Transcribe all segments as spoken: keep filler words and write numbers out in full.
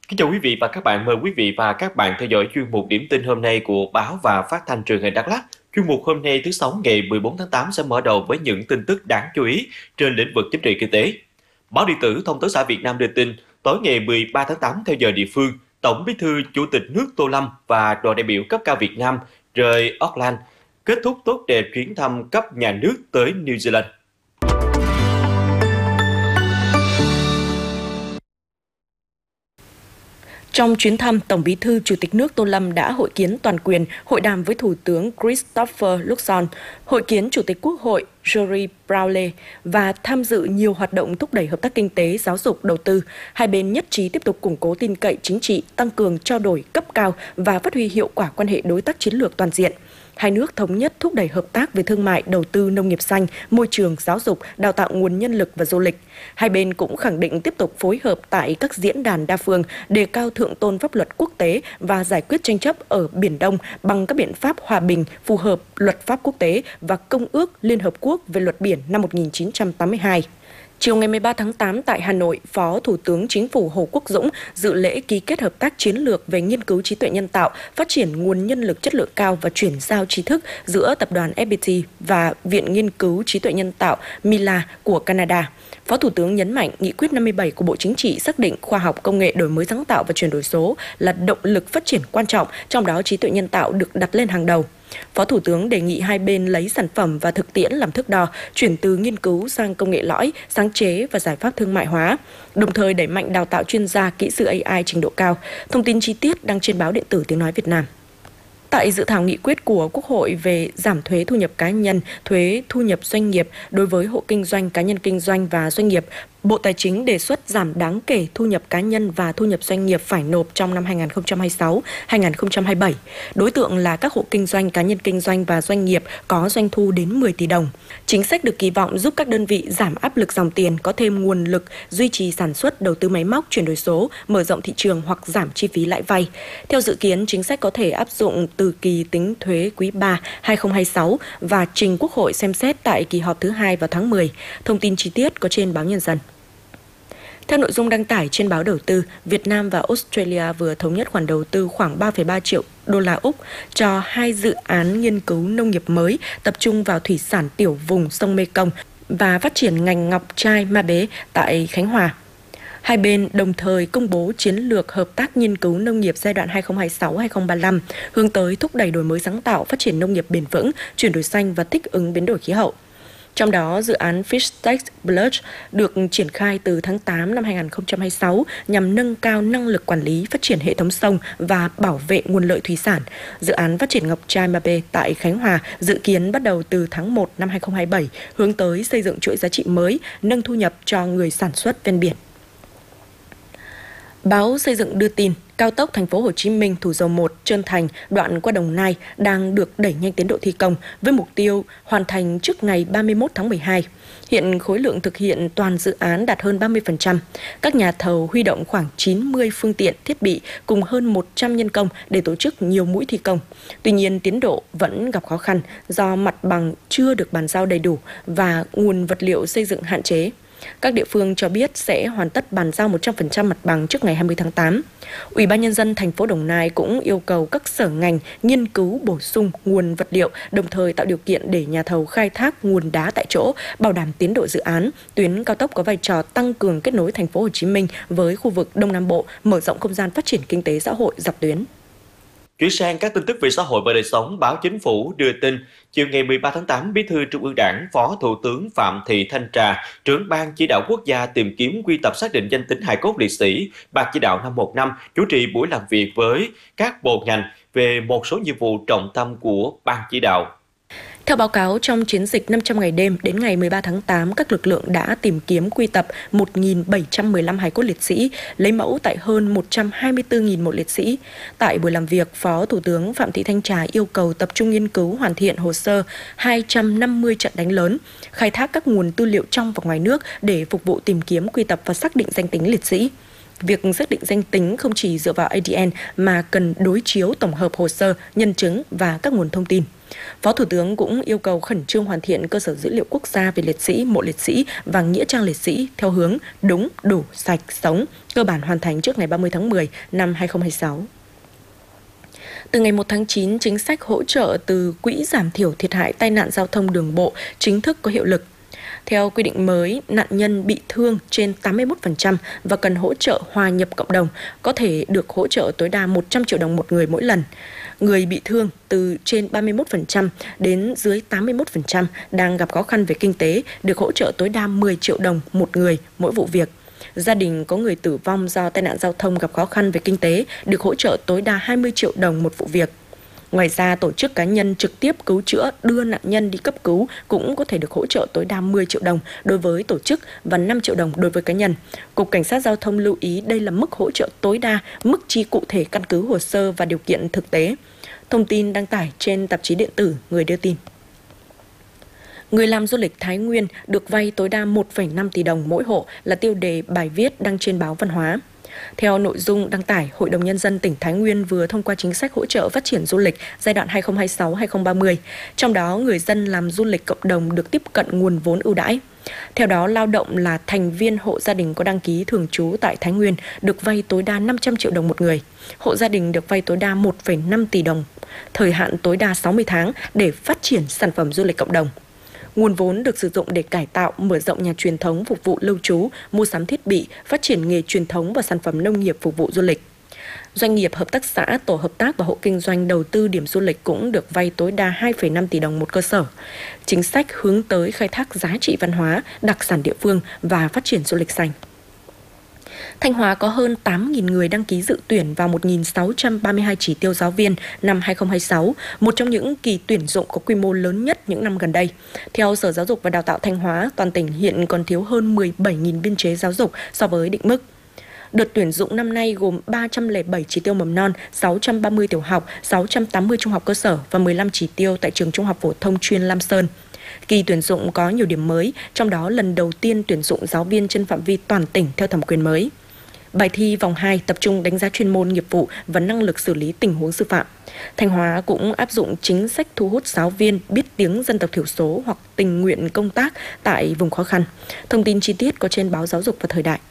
Kính chào quý vị và các bạn, mời quý vị và các bạn theo dõi chuyên mục điểm tin hôm nay của báo và phát thanh truyền hình Đắk Lắk. Chuyên mục hôm nay thứ Sáu ngày mười bốn tháng tám sẽ mở đầu với những tin tức đáng chú ý trên lĩnh vực chính trị kinh tế. Báo điện tử Thông tấn xã Việt Nam đưa tin, tối ngày mười ba tháng tám theo giờ địa phương, Tổng Bí thư Chủ tịch nước Tô Lâm và đoàn đại biểu cấp cao Việt Nam rời Auckland, kết thúc tốt đẹp chuyến thăm cấp nhà nước tới New Zealand. Trong chuyến thăm, Tổng Bí thư Chủ tịch nước Tô Lâm đã hội kiến toàn quyền, hội đàm với Thủ tướng Christopher Luxon, hội kiến Chủ tịch Quốc hội Jory Brownlee và tham dự nhiều hoạt động thúc đẩy hợp tác kinh tế, giáo dục, đầu tư. Hai bên nhất trí tiếp tục củng cố tin cậy chính trị, tăng cường trao đổi cấp cao và phát huy hiệu quả quan hệ đối tác chiến lược toàn diện. Hai nước thống nhất thúc đẩy hợp tác về thương mại, đầu tư, nông nghiệp xanh, môi trường, giáo dục, đào tạo nguồn nhân lực và du lịch. Hai bên cũng khẳng định tiếp tục phối hợp tại các diễn đàn đa phương, đề cao thượng tôn pháp luật quốc tế và giải quyết tranh chấp ở Biển Đông bằng các biện pháp hòa bình phù hợp luật pháp quốc tế và Công ước Liên Hợp Quốc về luật biển năm một nghìn chín trăm tám mươi hai. Chiều ngày mười ba tháng tám tại Hà Nội, Phó Thủ tướng Chính phủ Hồ Quốc Dũng dự lễ ký kết hợp tác chiến lược về nghiên cứu trí tuệ nhân tạo, phát triển nguồn nhân lực chất lượng cao và chuyển giao trí thức giữa Tập đoàn ép pê tê và Viện Nghiên cứu Trí tuệ nhân tạo Mila của Canada. Phó Thủ tướng nhấn mạnh nghị quyết năm mươi bảy của Bộ Chính trị xác định khoa học công nghệ đổi mới sáng tạo và chuyển đổi số là động lực phát triển quan trọng, trong đó trí tuệ nhân tạo được đặt lên hàng đầu. Phó Thủ tướng đề nghị hai bên lấy sản phẩm và thực tiễn làm thước đo, chuyển từ nghiên cứu sang công nghệ lõi, sáng chế và giải pháp thương mại hóa, đồng thời đẩy mạnh đào tạo chuyên gia, kỹ sư a i trình độ cao. Thông tin chi tiết đăng trên báo điện tử Tiếng nói Việt Nam. Tại dự thảo nghị quyết của Quốc hội về giảm thuế thu nhập cá nhân, thuế thu nhập doanh nghiệp đối với hộ kinh doanh, cá nhân kinh doanh và doanh nghiệp, Bộ Tài chính đề xuất giảm đáng kể thu nhập cá nhân và thu nhập doanh nghiệp phải nộp trong năm hai nghìn không trăm hai mươi sáu đến hai nghìn không trăm hai mươi bảy. Đối tượng là các hộ kinh doanh, cá nhân kinh doanh và doanh nghiệp có doanh thu đến mười tỷ đồng. Chính sách được kỳ vọng giúp các đơn vị giảm áp lực dòng tiền, có thêm nguồn lực, duy trì sản xuất, đầu tư máy móc, chuyển đổi số, mở rộng thị trường hoặc giảm chi phí lãi vay. Theo dự kiến, chính sách có thể áp dụng từ kỳ tính thuế quý ba hai nghìn không trăm hai mươi sáu và trình Quốc hội xem xét tại kỳ họp thứ hai vào tháng mười. Thông tin chi tiết có trên báo Nhân dân. Theo nội dung đăng tải trên báo Đầu tư, Việt Nam và Australia vừa thống nhất khoản đầu tư khoảng ba phẩy ba triệu đô la Úc cho hai dự án nghiên cứu nông nghiệp mới tập trung vào thủy sản tiểu vùng sông Mekong và phát triển ngành ngọc trai ma bế tại Khánh Hòa. Hai bên đồng thời công bố chiến lược hợp tác nghiên cứu nông nghiệp giai đoạn hai nghìn không trăm hai mươi sáu đến hai nghìn không trăm ba mươi lăm, hướng tới thúc đẩy đổi mới sáng tạo, phát triển nông nghiệp bền vững, chuyển đổi xanh và thích ứng biến đổi khí hậu. Trong đó, dự án Fishtech Blurch được triển khai từ tháng tám năm hai nghìn không trăm hai mươi sáu nhằm nâng cao năng lực quản lý, phát triển hệ thống sông và bảo vệ nguồn lợi thủy sản. Dự án phát triển ngọc trai ma bê tại Khánh Hòa dự kiến bắt đầu từ tháng một năm hai nghìn không trăm hai mươi bảy, hướng tới xây dựng chuỗi giá trị mới, nâng thu nhập cho người sản xuất ven biển. Báo Xây dựng đưa tin, cao tốc Thành phố Hồ Chí Minh Thủ Dầu Một Trơn Thành đoạn qua Đồng Nai đang được đẩy nhanh tiến độ thi công với mục tiêu hoàn thành trước ngày ba mươi mốt tháng mười hai. Hiện khối lượng thực hiện toàn dự án đạt hơn ba mươi phần trăm. Các nhà thầu huy động khoảng chín mươi phương tiện, thiết bị cùng hơn một trăm nhân công để tổ chức nhiều mũi thi công. Tuy nhiên, tiến độ vẫn gặp khó khăn do mặt bằng chưa được bàn giao đầy đủ và nguồn vật liệu xây dựng hạn chế. Các địa phương cho biết sẽ hoàn tất bàn giao một trăm phần trăm mặt bằng trước ngày hai mươi tháng tám. Ủy ban Nhân dân thành phố Đồng Nai cũng yêu cầu các sở ngành nghiên cứu bổ sung nguồn vật liệu, đồng thời tạo điều kiện để nhà thầu khai thác nguồn đá tại chỗ, bảo đảm tiến độ dự án. Tuyến cao tốc có vai trò tăng cường kết nối thành phố Hồ Chí Minh với khu vực Đông Nam Bộ, mở rộng không gian phát triển kinh tế xã hội dọc tuyến. Chuyển sang các tin tức về xã hội và đời sống, báo Chính phủ đưa tin, chiều ngày mười ba tháng tám, Bí thư Trung ương Đảng, Phó Thủ tướng Phạm Thị Thanh Trà, trưởng Ban Chỉ đạo Quốc gia tìm kiếm quy tập xác định danh tính hài cốt liệt sĩ, Ban Chỉ đạo năm một năm, chủ trì buổi làm việc với các bộ ngành về một số nhiệm vụ trọng tâm của Ban Chỉ đạo. Theo báo cáo, trong chiến dịch năm trăm ngày đêm đến ngày mười ba tháng tám, các lực lượng đã tìm kiếm quy tập một nghìn bảy trăm mười lăm hài cốt liệt sĩ, lấy mẫu tại hơn một trăm hai mươi tư nghìn mộ liệt sĩ. Tại buổi làm việc, Phó Thủ tướng Phạm Thị Thanh Trà yêu cầu tập trung nghiên cứu hoàn thiện hồ sơ hai trăm năm mươi trận đánh lớn, khai thác các nguồn tư liệu trong và ngoài nước để phục vụ tìm kiếm quy tập và xác định danh tính liệt sĩ. Việc xác định danh tính không chỉ dựa vào a đê en mà cần đối chiếu tổng hợp hồ sơ, nhân chứng và các nguồn thông tin. Phó Thủ tướng cũng yêu cầu khẩn trương hoàn thiện cơ sở dữ liệu quốc gia về liệt sĩ, mộ liệt sĩ và nghĩa trang liệt sĩ theo hướng đúng, đủ, sạch, sống, cơ bản hoàn thành trước ngày ba mươi tháng mười năm hai nghìn không trăm hai mươi sáu. Từ ngày một tháng chín, chính sách hỗ trợ từ Quỹ giảm thiểu thiệt hại tai nạn giao thông đường bộ chính thức có hiệu lực. Theo quy định mới, nạn nhân bị thương trên tám mươi mốt phần trăm và cần hỗ trợ hòa nhập cộng đồng có thể được hỗ trợ tối đa một trăm triệu đồng một người mỗi lần. Người bị thương từ trên ba mươi mốt phần trăm đến dưới tám mươi mốt phần trăm đang gặp khó khăn về kinh tế được hỗ trợ tối đa mười triệu đồng một người mỗi vụ việc. Gia đình có người tử vong do tai nạn giao thông gặp khó khăn về kinh tế được hỗ trợ tối đa hai mươi triệu đồng một vụ việc. Ngoài ra, tổ chức cá nhân trực tiếp cứu chữa đưa nạn nhân đi cấp cứu cũng có thể được hỗ trợ tối đa mười triệu đồng đối với tổ chức và năm triệu đồng đối với cá nhân. Cục Cảnh sát Giao thông lưu ý đây là mức hỗ trợ tối đa, mức chi cụ thể căn cứ hồ sơ và điều kiện thực tế. Thông tin đăng tải trên tạp chí điện tử Người đưa tin. Người làm du lịch Thái Nguyên được vay tối đa một phẩy năm tỷ đồng mỗi hộ là tiêu đề bài viết đăng trên báo Văn hóa. Theo nội dung đăng tải, Hội đồng Nhân dân tỉnh Thái Nguyên vừa thông qua chính sách hỗ trợ phát triển du lịch giai đoạn hai nghìn không trăm hai mươi sáu đến hai nghìn không trăm ba mươi. Trong đó, người dân làm du lịch cộng đồng được tiếp cận nguồn vốn ưu đãi. Theo đó, lao động là thành viên hộ gia đình có đăng ký thường trú tại Thái Nguyên được vay tối đa năm trăm triệu đồng một người. Hộ gia đình được vay tối đa một phẩy năm tỷ đồng, thời hạn tối đa sáu mươi tháng để phát triển sản phẩm du lịch cộng đồng. Nguồn vốn được sử dụng để cải tạo, mở rộng nhà truyền thống phục vụ lưu trú, mua sắm thiết bị, phát triển nghề truyền thống và sản phẩm nông nghiệp phục vụ du lịch. Doanh nghiệp, hợp tác xã, tổ hợp tác và hộ kinh doanh đầu tư điểm du lịch cũng được vay tối đa hai phẩy năm tỷ đồng một cơ sở. Chính sách hướng tới khai thác giá trị văn hóa, đặc sản địa phương và phát triển du lịch xanh. Thanh Hóa có hơn tám nghìn người đăng ký dự tuyển vào một nghìn sáu trăm ba mươi hai chỉ tiêu giáo viên năm hai nghìn không trăm hai mươi sáu, một trong những kỳ tuyển dụng có quy mô lớn nhất những năm gần đây. Theo Sở Giáo dục và Đào tạo Thanh Hóa, toàn tỉnh hiện còn thiếu hơn mười bảy nghìn biên chế giáo dục so với định mức. Đợt tuyển dụng năm nay gồm ba trăm lẻ bảy chỉ tiêu mầm non, sáu trăm ba mươi tiểu học, sáu trăm tám mươi trung học cơ sở và mười lăm chỉ tiêu tại trường Trung học phổ thông chuyên Lam Sơn. Kỳ tuyển dụng có nhiều điểm mới, trong đó lần đầu tiên tuyển dụng giáo viên trên phạm vi toàn tỉnh theo thẩm quyền mới. Bài thi vòng hai tập trung đánh giá chuyên môn, nghiệp vụ và năng lực xử lý tình huống sư phạm. Thanh Hóa cũng áp dụng chính sách thu hút giáo viên biết tiếng dân tộc thiểu số hoặc tình nguyện công tác tại vùng khó khăn. Thông tin chi tiết có trên báo Giáo dục và Thời đại.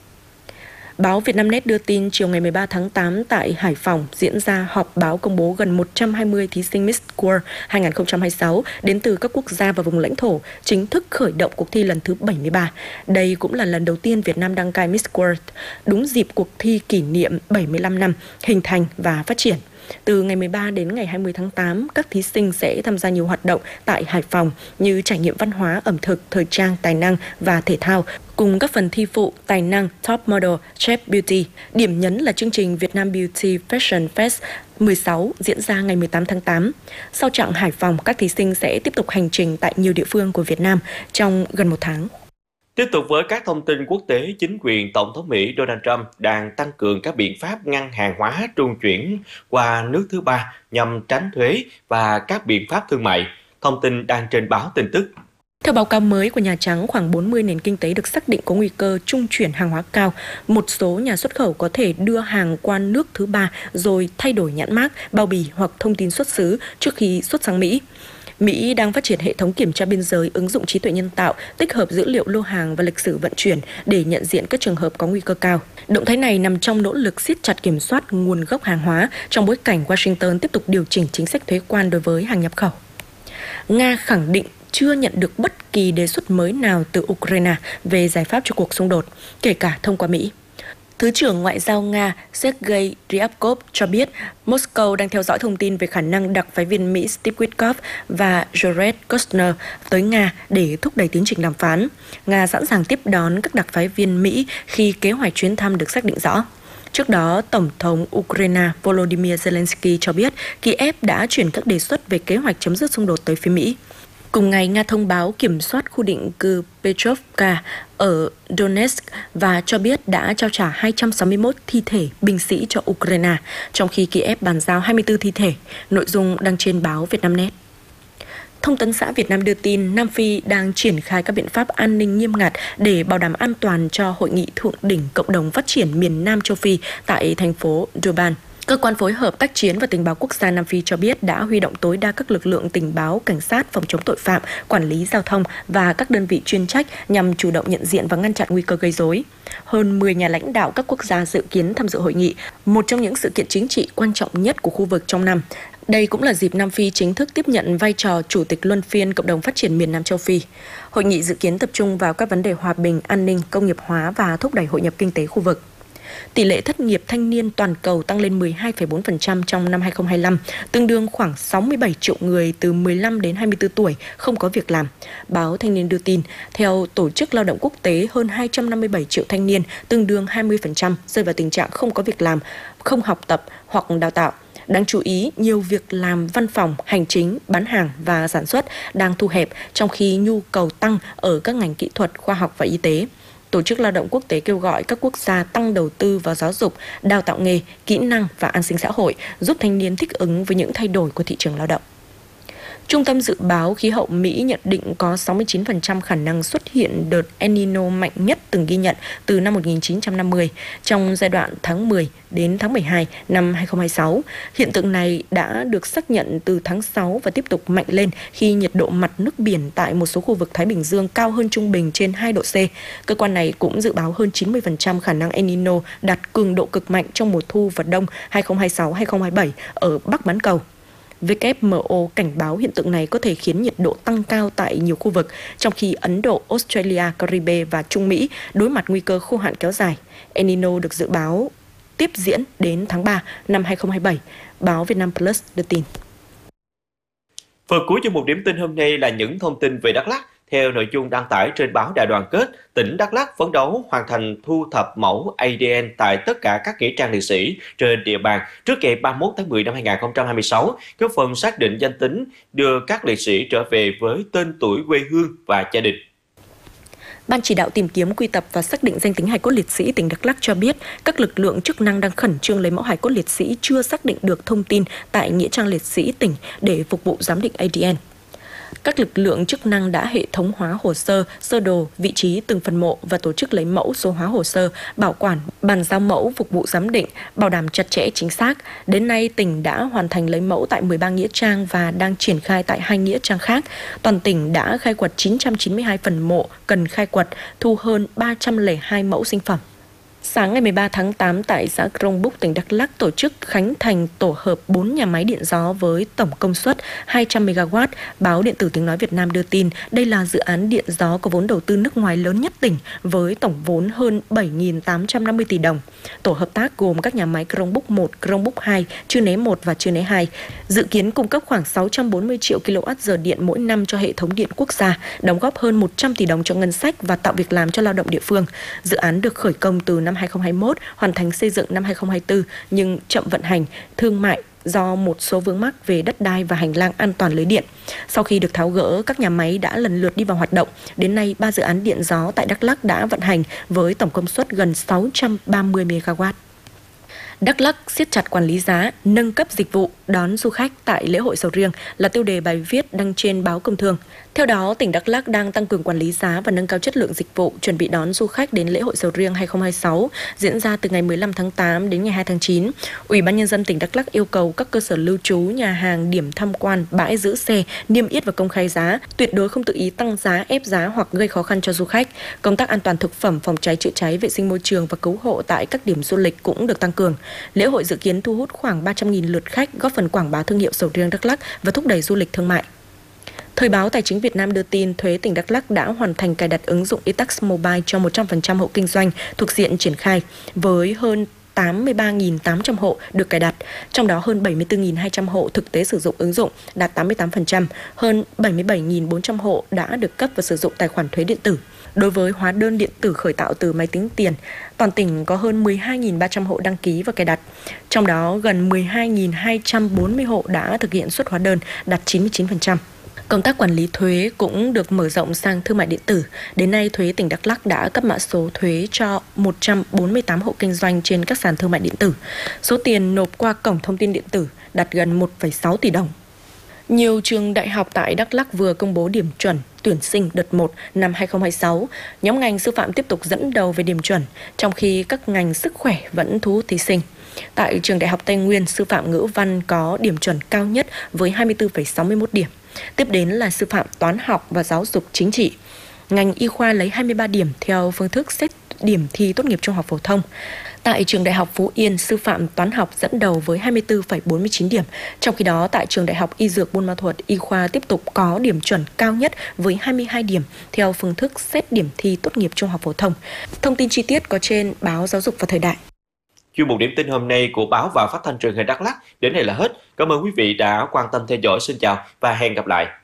Báo Vietnamnet đưa tin chiều ngày mười ba tháng tám tại Hải Phòng diễn ra họp báo công bố gần một trăm hai mươi thí sinh Miss World hai nghìn không trăm hai mươi sáu đến từ các quốc gia và vùng lãnh thổ chính thức khởi động cuộc thi lần thứ bảy mươi ba. Đây cũng là lần đầu tiên Việt Nam đăng cai Miss World, đúng dịp cuộc thi kỷ niệm bảy mươi lăm năm hình thành và phát triển. Từ ngày mười ba đến ngày hai mươi tháng tám, các thí sinh sẽ tham gia nhiều hoạt động tại Hải Phòng như trải nghiệm văn hóa, ẩm thực, thời trang, tài năng và thể thao, cùng các phần thi phụ tài năng, top model, chef beauty. Điểm nhấn là chương trình Việt Nam Beauty Fashion Fest mười sáu diễn ra ngày mười tám tháng tám. Sau chặng Hải Phòng, các thí sinh sẽ tiếp tục hành trình tại nhiều địa phương của Việt Nam trong gần một tháng. Tiếp tục với các thông tin quốc tế, chính quyền Tổng thống Mỹ Donald Trump đang tăng cường các biện pháp ngăn hàng hóa trung chuyển qua nước thứ ba nhằm tránh thuế và các biện pháp thương mại. Thông tin đang trên báo tin tức. Theo báo cáo mới của Nhà Trắng, khoảng bốn mươi nền kinh tế được xác định có nguy cơ trung chuyển hàng hóa cao. Một số nhà xuất khẩu có thể đưa hàng qua nước thứ ba rồi thay đổi nhãn mác, bao bì hoặc thông tin xuất xứ trước khi xuất sang Mỹ. Mỹ đang phát triển hệ thống kiểm tra biên giới ứng dụng trí tuệ nhân tạo, tích hợp dữ liệu lô hàng và lịch sử vận chuyển để nhận diện các trường hợp có nguy cơ cao. Động thái này nằm trong nỗ lực siết chặt kiểm soát nguồn gốc hàng hóa trong bối cảnh Washington tiếp tục điều chỉnh chính sách thuế quan đối với hàng nhập khẩu. Nga khẳng định chưa nhận được bất kỳ đề xuất mới nào từ Ukraine về giải pháp cho cuộc xung đột, kể cả thông qua Mỹ. Thứ trưởng Ngoại giao Nga Sergei Ryabkov cho biết Moscow đang theo dõi thông tin về khả năng đặc phái viên Mỹ Steve Witkoff và Jared Kushner tới Nga để thúc đẩy tiến trình đàm phán. Nga sẵn sàng tiếp đón các đặc phái viên Mỹ khi kế hoạch chuyến thăm được xác định rõ. Trước đó, Tổng thống Ukraine Volodymyr Zelensky cho biết Kiev đã chuyển các đề xuất về kế hoạch chấm dứt xung đột tới phía Mỹ. Cùng ngày, Nga thông báo kiểm soát khu định cư Petrovka ở Donetsk và cho biết đã trao trả hai trăm sáu mươi mốt thi thể binh sĩ cho Ukraine, trong khi Kiev bàn giao hai mươi tư thi thể. Nội dung đăng trên báo Vietnamnet. Thông tấn xã Việt Nam đưa tin Nam Phi đang triển khai các biện pháp an ninh nghiêm ngặt để bảo đảm an toàn cho hội nghị thượng đỉnh cộng đồng phát triển miền Nam châu Phi tại thành phố Durban. Cơ quan phối hợp tác chiến và tình báo quốc gia Nam Phi cho biết đã huy động tối đa các lực lượng tình báo, cảnh sát, phòng chống tội phạm, quản lý giao thông và các đơn vị chuyên trách nhằm chủ động nhận diện và ngăn chặn nguy cơ gây rối. Hơn mười nhà lãnh đạo các quốc gia dự kiến tham dự hội nghị, một trong những sự kiện chính trị quan trọng nhất của khu vực trong năm. Đây cũng là dịp Nam Phi chính thức tiếp nhận vai trò chủ tịch luân phiên Cộng đồng Phát triển miền Nam châu Phi. Hội nghị dự kiến tập trung vào các vấn đề hòa bình, an ninh, công nghiệp hóa và thúc đẩy hội nhập kinh tế khu vực. Tỷ lệ thất nghiệp thanh niên toàn cầu tăng lên mười hai phẩy bốn phần trăm trong năm hai không hai lăm, tương đương khoảng sáu mươi bảy triệu người từ mười lăm đến hai mươi tư tuổi không có việc làm. Báo Thanh niên đưa tin, theo Tổ chức Lao động Quốc tế, hơn hai trăm năm mươi bảy triệu thanh niên, tương đương hai mươi phần trăm, rơi vào tình trạng không có việc làm, không học tập hoặc đào tạo. Đáng chú ý, nhiều việc làm văn phòng, hành chính, bán hàng và sản xuất đang thu hẹp, trong khi nhu cầu tăng ở các ngành kỹ thuật, khoa học và y tế. Tổ chức Lao động Quốc tế kêu gọi các quốc gia tăng đầu tư vào giáo dục, đào tạo nghề, kỹ năng và an sinh xã hội, giúp thanh niên thích ứng với những thay đổi của thị trường lao động. Trung tâm Dự báo Khí hậu Mỹ nhận định có sáu mươi chín phần trăm khả năng xuất hiện đợt El Nino mạnh nhất từng ghi nhận từ năm một nghìn chín trăm năm mươi trong giai đoạn tháng mười đến tháng mười hai năm hai không hai sáu. Hiện tượng này đã được xác nhận từ tháng sáu và tiếp tục mạnh lên khi nhiệt độ mặt nước biển tại một số khu vực Thái Bình Dương cao hơn trung bình trên hai độ C. Cơ quan này cũng dự báo hơn chín mươi phần trăm khả năng El Nino đạt cường độ cực mạnh trong mùa thu và đông hai không hai sáu hai không hai bảy ở Bắc bán cầu. vê kép em o cảnh báo hiện tượng này có thể khiến nhiệt độ tăng cao tại nhiều khu vực, trong khi Ấn Độ, Australia, Caribe và Trung Mỹ đối mặt nguy cơ khô hạn kéo dài. El Nino được dự báo tiếp diễn đến tháng ba năm hai không hai bảy, báo Vietnam Plus đưa tin. Phần cuối cho một điểm tin hôm nay là những thông tin về Đắk Lắk. Theo nội dung đăng tải trên báo Đại đoàn kết, tỉnh Đắk Lắk phấn đấu hoàn thành thu thập mẫu a đê en tại tất cả các nghĩa trang liệt sĩ trên địa bàn trước ngày ba mươi mốt tháng mười năm hai nghìn không trăm hai mươi sáu, góp phần xác định danh tính, đưa các liệt sĩ trở về với tên tuổi quê hương và gia đình. Ban chỉ đạo tìm kiếm, quy tập và xác định danh tính hài cốt liệt sĩ tỉnh Đắk Lắk cho biết, các lực lượng chức năng đang khẩn trương lấy mẫu hài cốt liệt sĩ chưa xác định được thông tin tại nghĩa trang liệt sĩ tỉnh để phục vụ giám định a đê en. Các lực lượng chức năng đã hệ thống hóa hồ sơ, sơ đồ, vị trí từng phần mộ và tổ chức lấy mẫu, số hóa hồ sơ, bảo quản, bàn giao mẫu phục vụ giám định, bảo đảm chặt chẽ chính xác. Đến nay, tỉnh đã hoàn thành lấy mẫu tại mười ba nghĩa trang và đang triển khai tại hai nghĩa trang khác. Toàn tỉnh đã khai quật chín trăm chín mươi hai phần mộ cần khai quật, thu hơn ba trăm lẻ hai mẫu sinh phẩm. Sáng ngày mười ba tháng tám tại xã Crong Búc, tỉnh Đắk Lắk tổ chức khánh thành tổ hợp bốn nhà máy điện gió với tổng công suất hai trăm mê ga oát. Báo Điện tử Tiếng nói Việt Nam đưa tin đây là dự án điện gió có vốn đầu tư nước ngoài lớn nhất tỉnh với tổng vốn hơn bảy nghìn tám trăm năm mươi tỷ đồng. Tổ hợp tác gồm các nhà máy Crong Búc một, Crong Búc hai, Chư Né một và Chư Né hai, dự kiến cung cấp khoảng sáu trăm bốn mươi triệu ki lô oát giờ điện mỗi năm cho hệ thống điện quốc gia, đóng góp hơn một trăm tỷ đồng cho ngân sách và tạo việc làm cho lao động địa phương. Dự án được khởi công từ năm hai không hai mốt, hoàn thành xây dựng năm hai không hai tư nhưng chậm vận hành, thương mại do một số vướng mắc về đất đai và hành lang an toàn lưới điện. Sau khi được tháo gỡ, các nhà máy đã lần lượt đi vào hoạt động. Đến nay, ba dự án điện gió tại Đắk Lắk đã vận hành với tổng công suất gần sáu trăm ba mươi mê ga oát. Đắk Lắk siết chặt quản lý giá, nâng cấp dịch vụ đón du khách tại lễ hội sầu riêng là tiêu đề bài viết đăng trên báo Công Thương. Theo đó, tỉnh Đắk Lắk đang tăng cường quản lý giá và nâng cao chất lượng dịch vụ, chuẩn bị đón du khách đến lễ hội sầu riêng hai không hai sáu diễn ra từ ngày mười lăm tháng tám đến ngày hai tháng chín. Ủy ban nhân dân tỉnh Đắk Lắk yêu cầu các cơ sở lưu trú, nhà hàng, điểm tham quan, bãi giữ xe niêm yết và công khai giá, tuyệt đối không tự ý tăng giá, ép giá hoặc gây khó khăn cho du khách. Công tác an toàn thực phẩm, phòng cháy chữa cháy, vệ sinh môi trường và cứu hộ tại các điểm du lịch cũng được tăng cường. Lễ hội dự kiến thu hút khoảng ba trăm nghìn lượt khách, góp phần quảng bá thương hiệu sầu riêng Đắk Lắk và thúc đẩy du lịch thương mại. Thời báo Tài chính Việt Nam đưa tin thuế tỉnh Đắk Lắk đã hoàn thành cài đặt ứng dụng e-tax mobile cho một trăm phần trăm hộ kinh doanh thuộc diện triển khai với hơn tám mươi ba nghìn tám trăm hộ được cài đặt, trong đó hơn bảy mươi tư nghìn hai trăm hộ thực tế sử dụng ứng dụng đạt tám mươi tám phần trăm, hơn bảy mươi bảy nghìn bốn trăm hộ đã được cấp và sử dụng tài khoản thuế điện tử. Đối với hóa đơn điện tử khởi tạo từ máy tính tiền, toàn tỉnh có hơn mười hai nghìn ba trăm hộ đăng ký và cài đặt, trong đó gần mười hai nghìn hai trăm bốn mươi hộ đã thực hiện xuất hóa đơn đạt chín mươi chín phần trăm. Công tác quản lý thuế cũng được mở rộng sang thương mại điện tử. Đến nay, thuế tỉnh Đắk Lắk đã cấp mã số thuế cho một trăm bốn mươi tám hộ kinh doanh trên các sàn thương mại điện tử. Số tiền nộp qua cổng thông tin điện tử đạt gần một phẩy sáu tỷ đồng. Nhiều trường đại học tại Đắk Lắk vừa công bố điểm chuẩn tuyển sinh đợt một năm hai không hai sáu. Nhóm ngành sư phạm tiếp tục dẫn đầu về điểm chuẩn, trong khi các ngành sức khỏe vẫn thu hút thí sinh. Tại trường Đại học Tây Nguyên, sư phạm ngữ văn có điểm chuẩn cao nhất với hai mươi tư phẩy sáu mươi mốt điểm. Tiếp đến là sư phạm toán học và giáo dục chính trị. Ngành y khoa lấy hai mươi ba điểm theo phương thức xét điểm thi tốt nghiệp trung học phổ thông. Tại trường Đại học Phú Yên, sư phạm toán học dẫn đầu với hai mươi tư phẩy bốn mươi chín điểm. Trong khi đó, tại trường Đại học Y Dược Buôn Ma Thuột, y khoa tiếp tục có điểm chuẩn cao nhất với hai mươi hai điểm theo phương thức xét điểm thi tốt nghiệp trung học phổ thông. Thông tin chi tiết có trên báo Giáo dục và Thời đại. Chuyên mục điểm tin hôm nay của báo và phát thanh truyền hình Đắk Lắk đến đây là hết. Cảm ơn quý vị đã quan tâm theo dõi. Xin chào và hẹn gặp lại.